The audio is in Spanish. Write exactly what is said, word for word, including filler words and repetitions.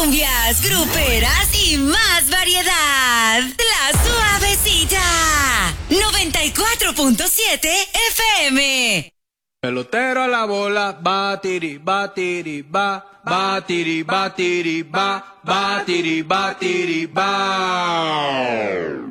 cumbias, gruperas y más variedad. La Suavecita. noventa y cuatro punto siete F M. Pelotero a la bola, batiri, batiri, ba, batiri, batiri, ba, batiri, batiri, ba.